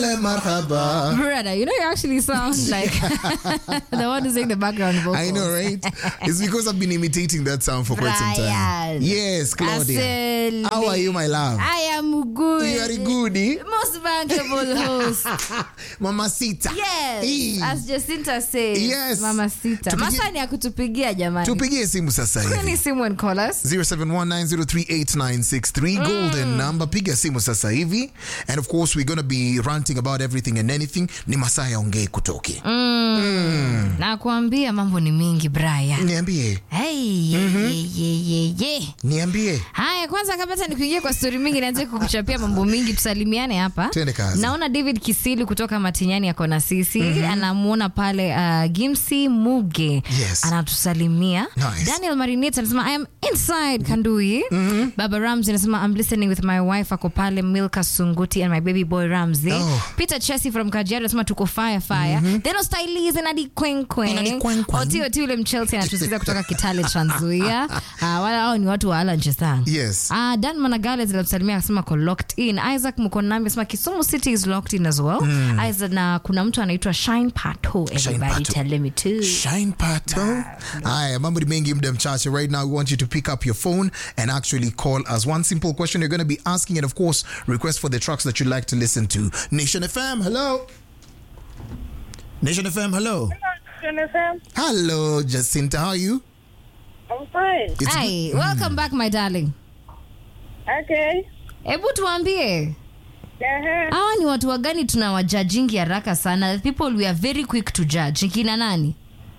Yale marhaba. Brother, you know you actually sound like the one who's saying the background vocals. I know, right? It's because I've been imitating that sound for quite some time. Brian. Yes, Claudia. Asel. How are you, my love? I am good. You are goody. Most bankable host. Mamacita. Yes. Hey. As Jacinta says. Yes. Mamacita. Masani ya kutupigia jamani. Tupigie simu sasa Any hivi. simu and call us. 0719038963 golden number. Piga simu sasa hivi. And of course we're going to be ranting about everything and anything. Ni masaa ya ongee kutoke. Na kuambia mambo ni mingi Brian. Niambie. Hey, ye. Niambie. Haya, kwanza kabla nikuingie kwa story mingi naanza kukuchapia mambo mingi, tusalimiane hapa. Twende kazi. Naona David Kisili kutoka Matinyani yako na sisi, anamuona pale Gimsi Muge. Yes. Anatusalimia. Nice. Daniel Marinette anasema I am inside Kandui. Baba Ramsey anasema I'm listening with my wife ako pale Milka Sunguti and my baby boy Ramsey. Oh. Peter Chesi from Kajiado anasema tuko fire. Then Stylize na di kwenkwen. Oti yule Mchelsea anatusikiza kutoka Kitale Trans Nzoia. Wala hao ni watu wa Alan sana. Yes. Dan Managale zinamsalimia akasema ko locked in. Isaac Mukonambi anasema Kisumu City is locked in as well. Isaac na kuna mtu anaitwa Shine Pato. Everybody tell me too. Shine Pato. Aya, mambo ni mengi muda mchache. Right now we want you to pick up your phone and actually call us. One simple question you're going to be asking, and of course request for the tracks that you'd like to listen to. Nation FM, hello. Nation FM, hello. Nation FM. Hello, Jacinta, how are you? I'm fine. It's Hi, welcome back my darling. Okay. Hebu tuambie. Hawa ni watu wagani tunawajudgingi haraka sana? The people we are very quick to judge. Kina nani?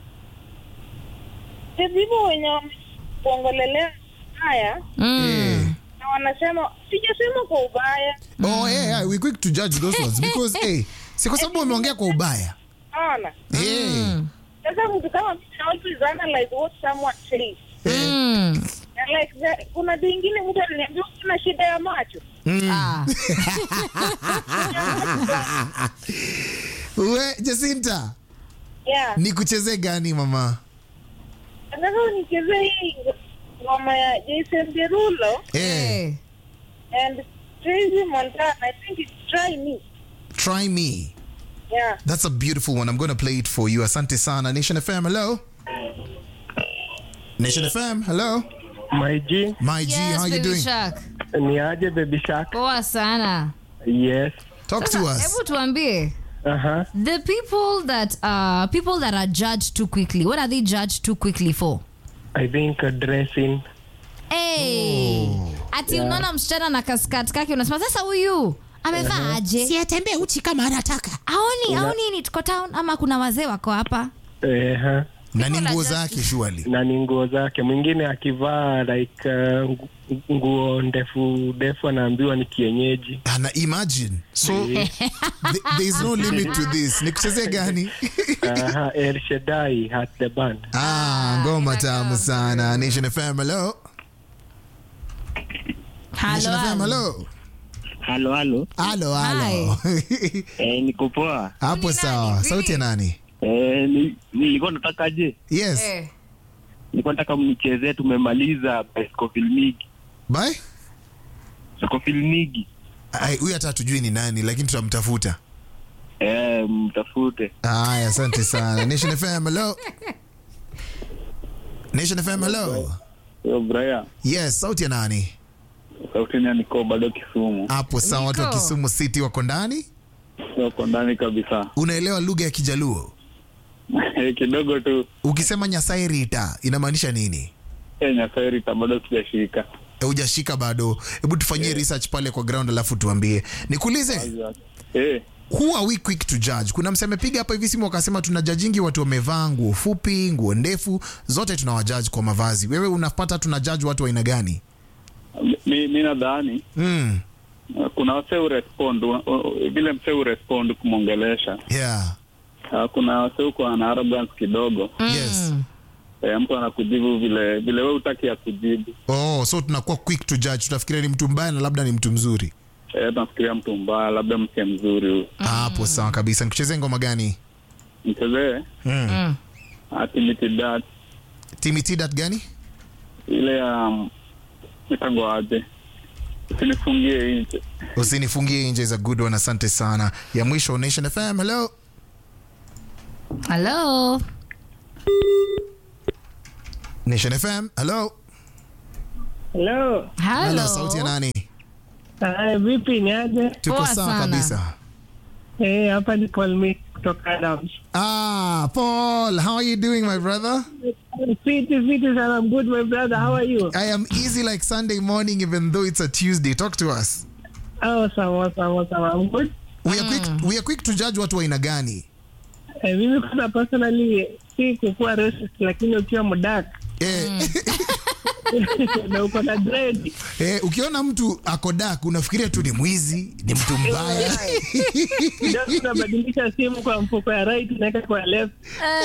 The people wenye kuongelelea haya na wanasema sijasema kwa ubaya. Oh, yeah, we quick to judge those ones because si kwa sababu wameongea kwa ubaya. Naona. Sasa mtu kama mimi I want to analyze what someone says. And like kuna dingine mtu ananiambia kuna shida ya macho. We, Jacinta. Yeah. Nikucheze gani mama? Nataka nicheze hii ngoma ya Jason Derulo and Tracy Montana. I think it's Try Me. Try Me. Yeah. That's a beautiful one. I'm going to play it for you. Asante sana. Nation FM, hello. Nation FM, hello. My G. My G, how you doing? Shark. Ni aje Baby Shark? Poa sana. Yes. Talk to us. Hebu tuambie. The people that are judged too quickly. What are they judged too quickly for? I think dressing. Ati unaona msichana na kaskat kake unasema sasa huyu amevaa aje? Si atembee uchi kama anataka. Aoni ni tuko town ama kuna wazee wako hapa? Na ni nguo zake surely. Na ni nguo zake. Mwingine akivaa like nguo ndefu anaambiwa ni kienyeji. Na imagine. So there is no limit to this. Nikucheze gani? El Shaddai at the band. Ngoma tamu sana. Nation FM, hello. Nation FM, hello. Hello. Hello. Niko poa. Hapo sawa. Sauti ya nani? Nilikuwa nataka je? Yes. Nilikuwa nataka mnichezee tumemaliza Scofield Migi. Bye? Scofield Migi. Huyu hata hatujui ni nani lakini tutamtafuta. Mtafute. Asante sana. Nation FM, hello. Nation FM, hello. Yo Brian. Yes, sauti ya nani? Sauti ni niko bado Kisumu. Hapo sawa, watu wa Kisumu City wako ndani? Wako ndani kabisa. Unaelewa lugha ya Kijaluo? Kidogo tu. Ukisema Nyasaye Rita inamaanisha nini? Nyasaye Rita bado sijashika. Hujashika bado. Hebu tufanyie research pale kwa ground alafu tuambie. Nikuulize. Who are we quick to judge? Kuna mseme piga hapa hivi simu wakasema tunajudgingi watu wamevaa nguo fupi, nguo ndefu, zote tunawajudge kwa mavazi. Wewe unapata tunajudge watu wa aina gani? Mimi nadhani kuna wase urespond vile mse urespond kumongelesha. Yeah. Kuna wase uko ana arrogance kidogo. Yes. Mtu anakujibu vile wewe utaki ya kujibu. So tunakuwa quick to judge. Tutafikiria ni mtu mbaya na labda ni mtu mzuri. Tunafikiria mtu mbaya labda mke mzuri. Hapo sawa kabisa. Nikuchezee ngoma gani? Nichezee? Timothy Timothy gani? Ile mitango aje. Usinifungie nje. Usinifungie nje is a good one. Asante sana. Ya mwisho Nation FM. Hello. Hello. Nation FM. Hello. Hello. Hello. Sauti ya nani? Vipi ni aje? Tuko Poa sawa sana. kabisa. Hapa ni Paul Mick kutoka Adams. Paul, how are you doing, my brother? Fiti, and I'm good, my brother. How are you? I am easy like Sunday morning, even though it's a Tuesday. Talk to us. Sawa. I'm good. We are quick to judge watu wa aina gani. Mimi kwanza personally si kukua racist, lakini ukiwa mdak na uko na dread. Ukiona mtu ako dark unafikiria tu ni mwizi, ni mtu mbaya. Ndio tunabadilisha simu kwa mfuko ya right na kwa left.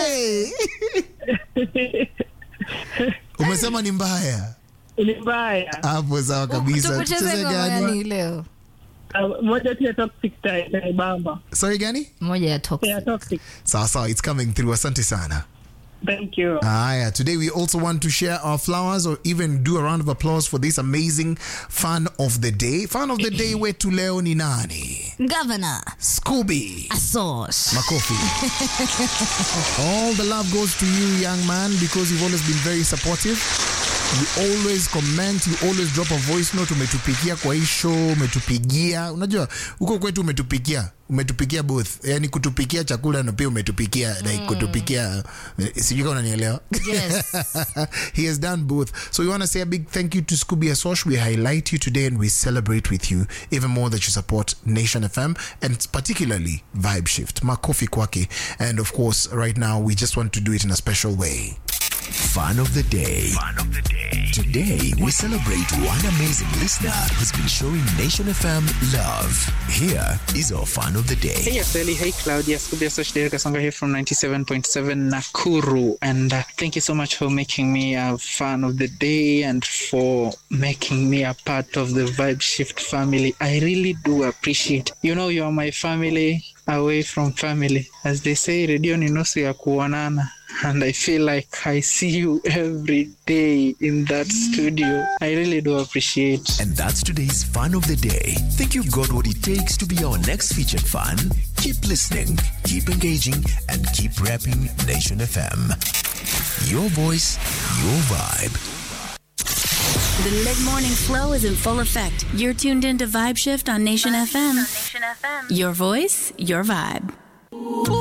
Umesema ni mbaya. Ni mbaya. Hapo sawa kabisa. Tucheze gani leo? Moja tu ya toxic type bamba. Sorry gani? Moja ya toxic. Yeah, toxic. Sawa, it's coming through. Asante sana. Thank you. Today we also want to share our flowers or even do a round of applause for this amazing fan of the day. Fan of the day wetu leo ni nani? Governor Scooby Asos. Makofi. All the love goes to you, young man, because you've always been very supportive. You always comment, you always drop a voice note. Umetupikia kwa hii show, umetupigia. Unajua, huko kwetu umetupikia both. Yani kutupikia chakula na pia umetupikia like kutupikia, sijui kama unanielewa. Yes. He has done both. So we want to say a big thank you to Scooby Asosh. We highlight you today and we celebrate with you even more that you support Nation FM and particularly Vibe Shift. Makofi kwake. And of course, right now we just want to do it in a special way. Fan of the day. Today, we celebrate one amazing listener who's been showing Nation FM love. Here is our fan of the day. Hey, Aseli. Hey, Claudia. Scooby Asosh Derek Asonga here from 97.7 Nakuru. And thank you so much for making me a fan of the day and for making me a part of the Vibe Shift family. I really do appreciate. You know, you are my family away from family. As they say, radio ni nusu ya kuonana. And I feel like I see you every day in that studio. I really do appreciate. And that's today's fan of the day. Think you've got what it takes to be our next featured fan? Keep listening, keep engaging, and keep rapping Nation FM. Your voice, your vibe. The mid-morning flow is in full effect. You're tuned into Vibe Shift on Nation FM. Your voice, your vibe.